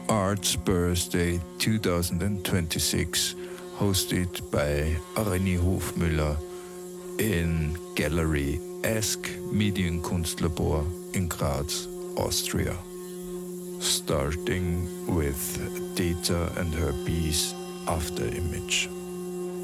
Arts Birthday 2026, hosted by René Hofmüller in Gallery Ask Medienkunstlabor in Graz, Austria. Starting with Data and her piece After Image.